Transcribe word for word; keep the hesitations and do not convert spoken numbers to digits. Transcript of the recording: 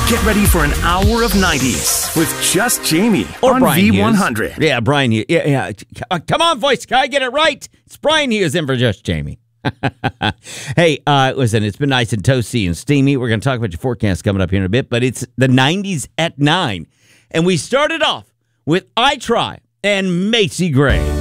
Get ready for an hour of nineties with just Jamie Or on Brian V one Hughes. hundred. Yeah, Brian Hughes. Yeah, yeah. Uh, Come on, voice guy, get it right. It's Brian Hughes in for just Jamie. Hey, uh, listen, it's been nice and toasty and steamy. We're going to talk about your forecast coming up here in a bit, but it's the nineties at nine. And we started off with I Try and Macy Gray.